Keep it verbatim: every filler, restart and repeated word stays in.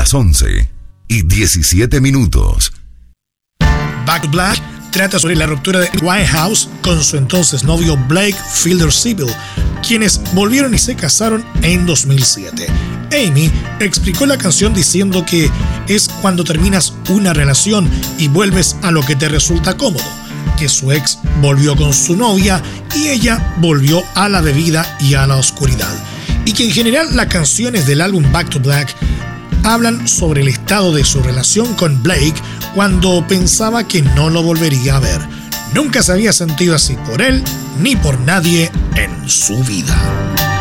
las once y diecisiete minutos. Back to Black trata sobre la ruptura de Winehouse con su entonces novio Blake Fielder-Civil, quienes volvieron y se casaron en dos mil siete. Amy explicó la canción diciendo que es cuando terminas una relación y vuelves a lo que te resulta cómodo, que su ex volvió con su novia y ella volvió a la bebida y a la oscuridad, y que en general las canciones del álbum Back to Black hablan sobre el estado de su relación con Blake cuando pensaba que no lo volvería a ver. Nunca se había sentido así por él ni por nadie en su vida.